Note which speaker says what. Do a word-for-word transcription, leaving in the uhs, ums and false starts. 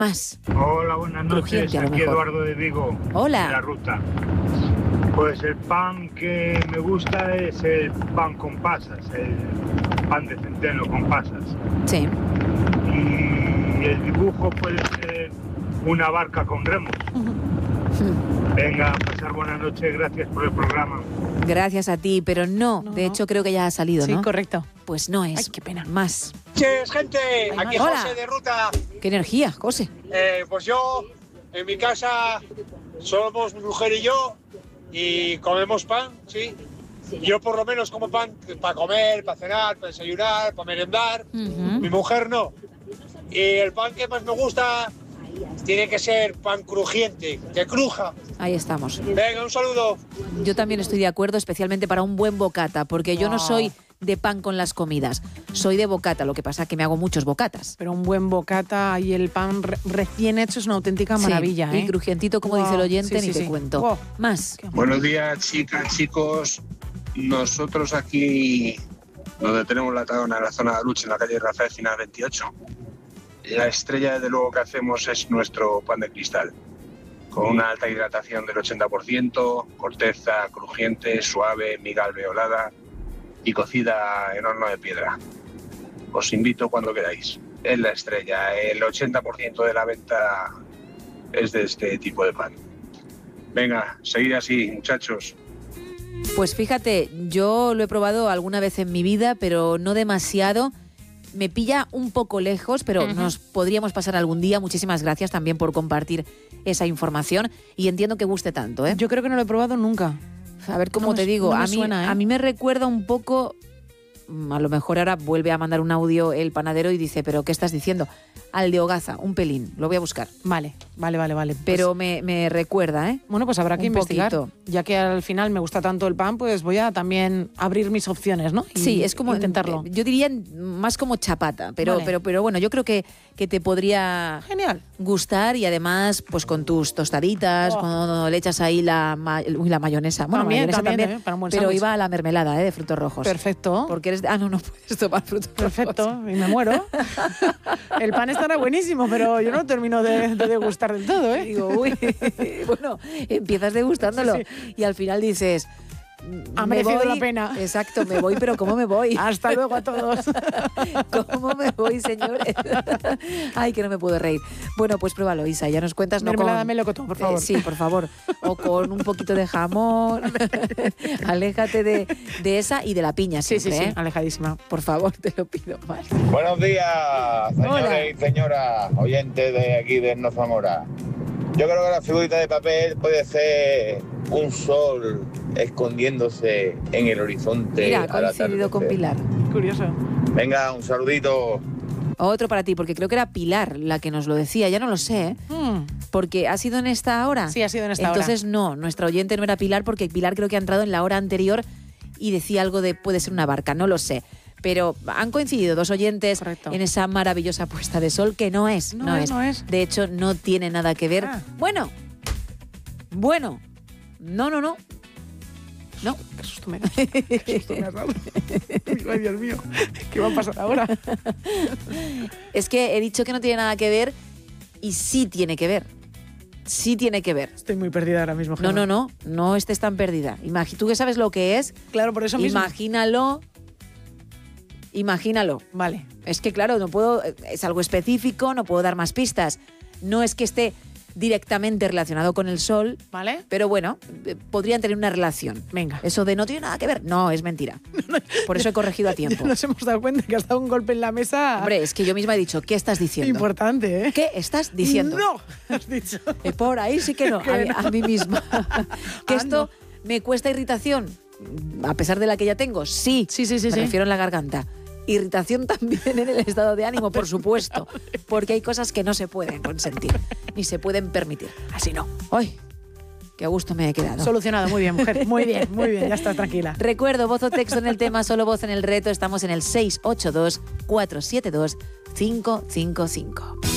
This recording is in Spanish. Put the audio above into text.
Speaker 1: Más.
Speaker 2: Hola, buenas noches. Aquí Eduardo de Vigo.
Speaker 1: Hola.
Speaker 2: De la ruta. Pues el pan que me gusta es el pan con pasas, el pan de centeno con pasas.
Speaker 1: Sí.
Speaker 2: Y el dibujo puede ser una barca con remos. Uh-huh. Venga, pasar buenas noches, gracias por el programa.
Speaker 1: Gracias a ti, pero no,
Speaker 3: no
Speaker 1: de
Speaker 3: no.
Speaker 1: hecho creo que ya ha salido,
Speaker 3: sí,
Speaker 1: ¿no?
Speaker 3: Sí, correcto.
Speaker 1: Pues no es.
Speaker 3: Ay, qué pena.
Speaker 1: Más.
Speaker 4: Che, gente, aquí
Speaker 1: Hola.
Speaker 4: José de Ruta.
Speaker 1: Qué energía, José.
Speaker 4: Eh, pues yo, en mi casa, somos mi mujer y yo, y comemos pan, sí. Yo por lo menos como pan para comer, para cenar, para desayunar, para merendar. Uh-huh. Mi mujer no. Y el pan que más me gusta tiene que ser pan crujiente, que cruja.
Speaker 1: Ahí estamos.
Speaker 4: Venga, un saludo.
Speaker 1: Yo también estoy de acuerdo, especialmente para un buen bocata, porque wow. yo no soy de pan con las comidas, soy de bocata, lo que pasa es que me hago muchos bocatas.
Speaker 3: Pero un buen bocata y el pan re- recién hecho es una auténtica maravilla,
Speaker 1: sí,
Speaker 3: ¿eh?
Speaker 1: Y crujientito, como wow. dice el oyente, sí, sí, ni te sí. cuento. Wow. Más.
Speaker 5: Buenos días, chicas, chicos. Nosotros aquí, donde tenemos la taona, en la zona de Aruche, en la calle Rafael Final veintiocho, la estrella, desde luego, que hacemos es nuestro pan de cristal, con una alta hidratación del ochenta por ciento, corteza crujiente, suave, miga alveolada y cocida en horno de piedra. Os invito cuando queráis. Es la estrella. El ochenta por ciento de la venta es de este tipo de pan. Venga, seguid así, muchachos.
Speaker 1: Pues fíjate, yo lo he probado alguna vez en mi vida, pero no demasiado. Me pilla un poco lejos, pero uh-huh. nos podríamos pasar algún día. Muchísimas gracias también por compartir esa información y entiendo que guste tanto, ¿eh?
Speaker 3: Yo creo que no lo he probado nunca.
Speaker 1: A ver cómo
Speaker 3: no
Speaker 1: te
Speaker 3: me,
Speaker 1: digo,
Speaker 3: no me
Speaker 1: a, mí,
Speaker 3: suena, ¿eh?
Speaker 1: a mí me recuerda un poco, a lo mejor ahora vuelve a mandar un audio el panadero y dice, ¿pero qué estás diciendo? Al de Hogaza, un pelín, lo voy a buscar.
Speaker 3: Vale, vale, vale, vale.
Speaker 1: Pero
Speaker 3: pues,
Speaker 1: me, me recuerda, ¿eh?
Speaker 3: Bueno, pues habrá que
Speaker 1: un
Speaker 3: investigar.
Speaker 1: Poquito.
Speaker 3: Ya que al final me gusta tanto el pan, pues voy a también abrir mis opciones, ¿no? Y
Speaker 1: sí, es como
Speaker 3: intentarlo.
Speaker 1: Yo diría más como chapata, pero,
Speaker 3: vale.
Speaker 1: pero, pero bueno, yo creo que, que te podría
Speaker 3: Genial.
Speaker 1: gustar y además, pues con tus tostaditas, oh. cuando le echas ahí la, ma- uy, la mayonesa. Bueno,
Speaker 3: también,
Speaker 1: mayonesa
Speaker 3: también,
Speaker 1: también,
Speaker 3: ¿eh? Para un buen
Speaker 1: pero
Speaker 3: sándwich.
Speaker 1: iba a la mermelada, ¿eh? De frutos rojos.
Speaker 3: Perfecto.
Speaker 1: Porque eres de, ah, no, no puedes tomar frutos
Speaker 3: Perfecto,
Speaker 1: rojos.
Speaker 3: y me muero. El pan estará buenísimo, pero yo no termino de, de degustar del todo, ¿eh?
Speaker 1: Digo, uy, bueno, empiezas degustándolo sí, sí. y al final dices...
Speaker 3: Ha
Speaker 1: me
Speaker 3: merecido
Speaker 1: voy,
Speaker 3: la pena.
Speaker 1: Exacto, me voy, pero ¿cómo me voy?
Speaker 3: Hasta luego a todos.
Speaker 1: ¿Cómo me voy, señores? Ay, que no me puedo reír. Bueno, pues pruébalo, Isa, ya nos cuentas.
Speaker 3: Mermelada
Speaker 1: no con...
Speaker 3: melocotón, por favor.
Speaker 1: Eh, sí, por favor. O con un poquito de jamón. Aléjate de, de esa y de la piña siempre,
Speaker 3: sí, sí, sí,
Speaker 1: ¿eh?
Speaker 3: alejadísima.
Speaker 1: Por favor, te lo pido más.
Speaker 6: Buenos días, señores
Speaker 1: Hola.
Speaker 6: y señoras, oyentes de aquí de No Zamora. Yo creo que la figurita de papel puede ser un sol escondiéndose en el horizonte.
Speaker 1: Mira, ha coincidido con Pilar.
Speaker 3: Curioso.
Speaker 6: Venga, un saludito.
Speaker 1: Otro para ti, porque creo que era Pilar la que nos lo decía, ya no lo sé, ¿eh?
Speaker 3: Hmm.
Speaker 1: Porque ha sido en esta hora.
Speaker 3: Sí, ha sido en esta
Speaker 1: Entonces,
Speaker 3: hora.
Speaker 1: Entonces no, nuestra oyente no era Pilar porque Pilar creo que ha entrado en la hora anterior y decía algo de puede ser una barca, no lo sé. Pero han coincidido dos oyentes
Speaker 3: Correcto.
Speaker 1: en esa maravillosa puesta de sol que no es,
Speaker 3: no,
Speaker 1: no
Speaker 3: es,
Speaker 1: es.
Speaker 3: no es.
Speaker 1: De hecho, no tiene nada que ver.
Speaker 3: Ah.
Speaker 1: Bueno, bueno, no, no, no. No.
Speaker 3: Qué susto me das. Qué susto me has dado. Ay, Dios mío, ¿qué va a pasar ahora?
Speaker 1: Es que he dicho que no tiene nada que ver y sí tiene que ver. Sí tiene que ver.
Speaker 3: Estoy muy perdida ahora mismo, Gemma.
Speaker 1: No, no, no, no estés tan perdida. Imagi- Tú que sabes lo que es,
Speaker 3: claro, por eso mismo.
Speaker 1: Imagínalo. Imagínalo.
Speaker 3: Vale.
Speaker 1: Es que claro, no puedo, es algo específico, no puedo dar más pistas. No es que esté directamente relacionado con el sol,
Speaker 3: ¿vale?
Speaker 1: Pero bueno, eh, podrían tener una relación.
Speaker 3: Venga.
Speaker 1: Eso de no tiene nada que ver, no, es mentira. Por eso he corregido a tiempo.
Speaker 3: Nos hemos dado cuenta que has dado un golpe en la mesa.
Speaker 1: Hombre, es que yo misma he dicho, ¿qué estás diciendo?
Speaker 3: Importante, ¿eh?
Speaker 1: ¿Qué estás diciendo?
Speaker 3: No, has dicho.
Speaker 1: Eh, por ahí sí que no, a, mí, a mí misma. Que
Speaker 3: Ah,
Speaker 1: esto
Speaker 3: no.
Speaker 1: me cuesta irritación, a pesar de la que ya tengo, sí.
Speaker 3: Sí, sí, sí.
Speaker 1: Me
Speaker 3: sí.
Speaker 1: refiero en la garganta. Irritación también en el estado de ánimo, por supuesto, porque hay cosas que no se pueden consentir, ni se pueden permitir. Así no. ¡Ay! ¡Qué a gusto me he quedado!
Speaker 3: Solucionado, muy bien, mujer. Muy bien, muy bien, ya estás tranquila.
Speaker 1: Recuerdo, voz o texto en el tema, solo voz en el reto. Estamos en el seis ocho dos, cuatro siete dos, cinco cinco cinco.